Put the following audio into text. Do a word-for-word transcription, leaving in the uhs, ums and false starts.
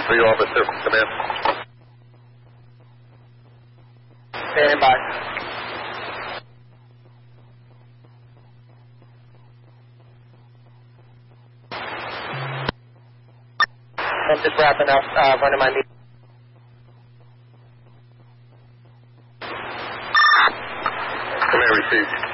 three officer, come in. Stand by. I'm just wrapping up, uh, running my meeting. Come in, received.